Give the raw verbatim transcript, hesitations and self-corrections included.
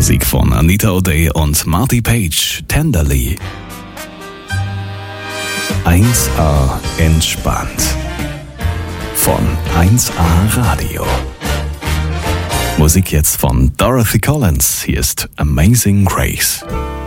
Musik von Anita O'Day und Marty Page, Tenderly. eins A entspannt. Von eins A Radio. Musik jetzt von Dorothy Collins. Hier ist Amazing Grace.